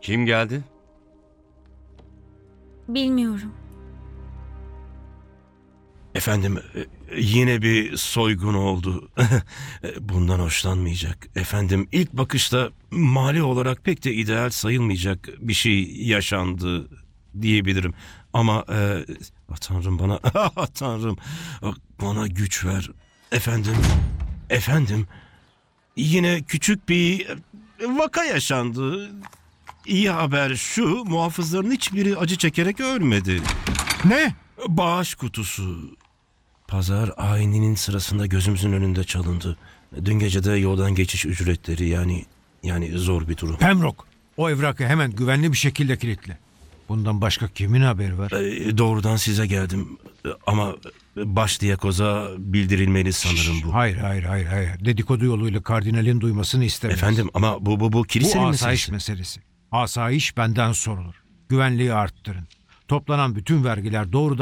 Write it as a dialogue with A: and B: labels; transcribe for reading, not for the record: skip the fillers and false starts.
A: Kim geldi?
B: Bilmiyorum.
C: Efendim, yine bir soygun oldu. Bundan hoşlanmayacak. Efendim, ilk bakışta mali olarak pek de ideal sayılmayacak bir şey yaşandı diyebilirim. Ama Tanrım bana Tanrım bana güç ver. Efendim, yine küçük bir vaka yaşandı. İyi haber şu, muhafızların hiçbiri acı çekerek ölmedi.
D: Ne?
C: Bağış kutusu. Pazar ayininin sırasında gözümüzün önünde çalındı. Dün gece de yoldan geçiş ücretleri yani zor bir durum.
D: Pembroke, o evrakı hemen güvenli bir şekilde kilitle. Bundan başka kimin haberi var?
C: Doğrudan size geldim. Ama baş diyakoza bildirilmeli sanırım bu.
D: Hayır. Dedikodu yoluyla kardinalin duymasını istemeyiz.
C: Efendim ama bu
D: Bu
C: kilisenin
D: asayiş
C: meselesi.
D: meselesi. Asayiş benden sorulur. Güvenliği arttırın. Toplanan bütün vergiler doğrudan